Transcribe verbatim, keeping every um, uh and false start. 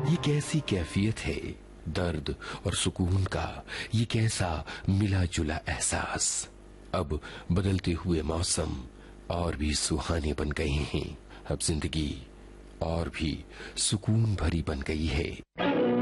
ये कैसी कैफियत है, दर्द और सुकून का ये कैसा मिला जुला एहसास। अब बदलते हुए मौसम और भी सुहाने बन गए हैं, अब जिंदगी और भी सुकून भरी बन गई है।